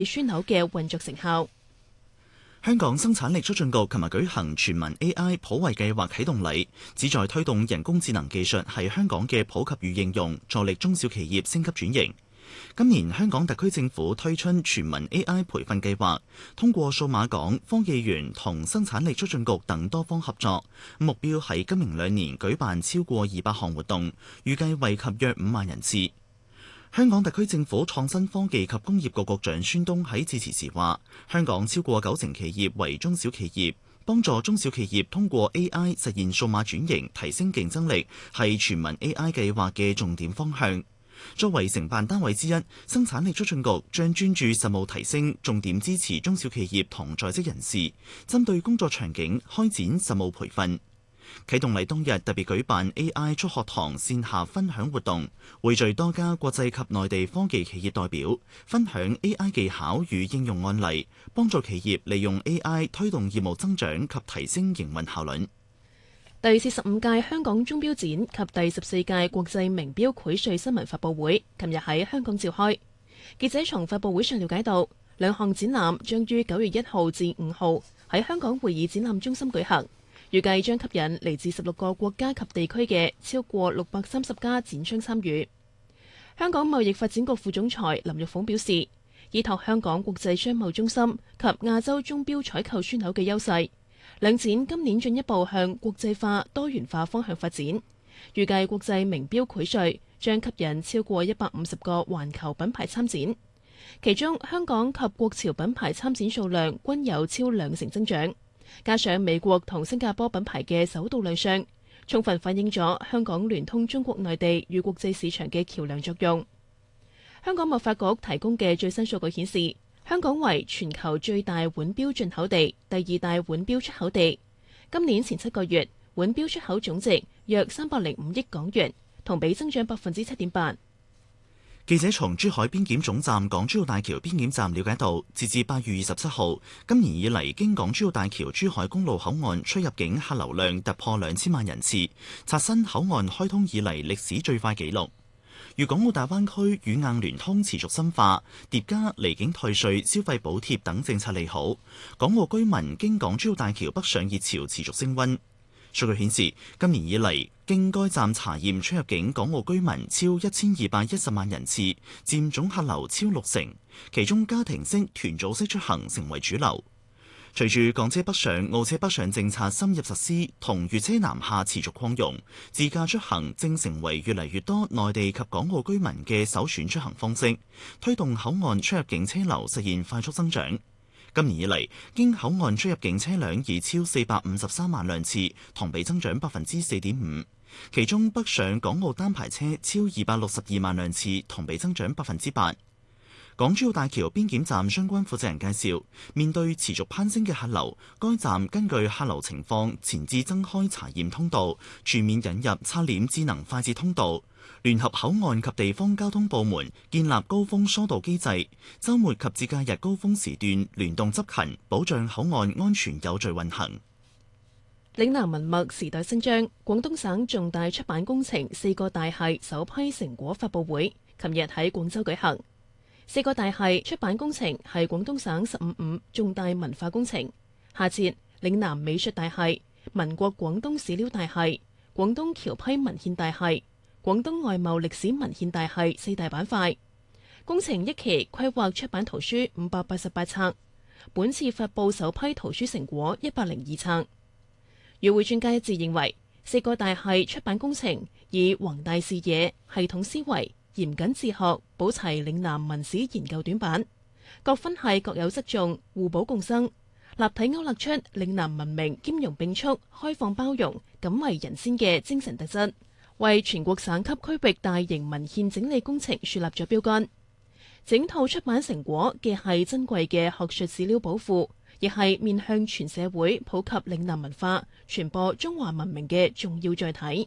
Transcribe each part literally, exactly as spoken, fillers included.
樞紐嘅運作成效。 香港生產力促進局琴日舉行全民 A I 普惠計劃啟動禮，旨在推動人工智能技術喺香港嘅普及與應用，助力中小企業升級轉型。今年香港特區政府推出全民 A I 培訓計劃，通過數碼港、科技園同生產力促進局等多方合作，目標喺今明兩年舉辦超過二百項活動，預計惠及約五萬人次。香港特區政府創新科技及工業局局長孫東喺致辭時話，香港超過九成企業為中小企業，幫助中小企業通過 A I 實現數碼轉型，提升競爭力，係全民 A I 計劃嘅重點方向。作為承辦單位之一，生產力促進局將專注實務提升，重點支持中小企業同在職人士，針對工作場景開展實務培訓。啟動禮當日特別舉辦 A I 促學堂線下分享活動，匯聚多家國際及內地科技企業代表，分享 A I 技巧與應用案例，幫助企業利用 A I 推動業務增長及提升營運效率。 第四十五屆香港鐘錶展及第十四屆國際名錶薈萃新聞發佈會，琴日喺香港召開。記者從發佈會上了解到，兩項展覽將於九月一號至五號喺香港會議展覽中心舉行。預計將吸引嚟自十六個國家及地區嘅超過六百三十家展商參與。香港貿易發展局副總裁林玉鳳表示，依託香港國際商貿中心及亞洲鐘錶採購樞紐嘅優勢，兩展今年進一步向國際化、多元化方向發展。預計國際名錶薈萃將吸引超過一百五十個環球品牌參展，其中香港及國潮品牌參展數量均有超兩成增長。加上美國同新加坡品牌嘅首度亮相，充分反映咗香港聯通中國內地與國際市場嘅橋梁作用。香港貿發局提供嘅最新數據顯示，香港為全球最大腕錶進口地、第二大腕錶出口地。今年前七個月，腕錶出口總值約三百零五億港元，同比增長百分之七點八。 記者從珠海邊檢總站港珠澳大橋邊檢站了解到，截至八月二十七號，今年以嚟經港珠澳大橋珠海公路口岸出入境客流量突破兩千萬人次，刷新口岸開通以嚟歷史最快紀錄。粵港澳大灣區軟硬聯通持續深化，疊加離境退稅、消費補貼等政策利好，港澳居民經港珠澳大橋北上熱潮持續升溫。數據顯示，今年以嚟經該站查驗出入境港澳居民超一千二百一十萬人次，佔總客流超六成，其中家庭式、團組式出行成為主流。隨住港車北上、澳車北上政策深入實施，同粵車南下持續擴容，自駕出行正成為越嚟越多內地及港澳居民嘅首選出行方式，推動口岸出入境車流實現快速增長。今年以嚟，經口岸出入境車輛已超四百五十三萬輛次，同比增長百分之四點五。其中北上港澳單牌車超二百六十二萬輛次，同比增長百分之八。港珠澳大橋邊檢站相關負責人介紹，面對持續攀升嘅客流，該站根據客流情況前置增開查驗通道，全面引入刷臉智能快捷通道。聯合口岸及地方交通部門建立高峰疏導機制，週末及節假日高峰時段聯動執勤，保障口岸安全有序運行。 嶺南文脈時代聲章，廣東省重大出版工程四個大系首批成果發佈會，琴日喺廣州舉行。四個大系出版工程係廣東省十五五重大文化工程，下設嶺南美術大系、民國廣東史料大系、廣東僑批文獻大系、廣東外貿歷史文獻大系四大板塊。工程一期規劃出版圖書五百八十八冊，本次發佈首批圖書成果一百零二冊。與會專家一致認為，四個大系出版工程以宏大視野、系統思維、嚴謹治學，保齊嶺南文史研究短板，各分系各有側重，互補共生，立體勾勒出嶺南文明兼容並蓄、開放包容、敢為人先嘅精神特質，為全國省級區域大型文獻整理工程樹立咗標杆。整套出版成果既係珍貴嘅學術史料寶庫，亦係面向全社會普及嶺南文化、傳播中華文明嘅重要載體。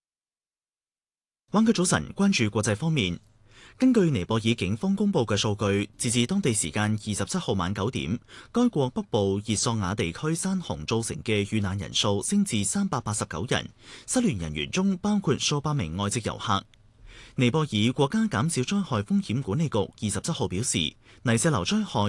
灣區早晨，關注國際方面。根據尼泊爾警方公布嘅數據，截至當地時間二十七號晚九點，該國北部熱索瓦地區山洪造成嘅遇難人數升至三百八十九人，失聯人員中包括數百名外籍遊客。尼泊爾國家減少災害風險管理局二十七號表示， 泥石流災害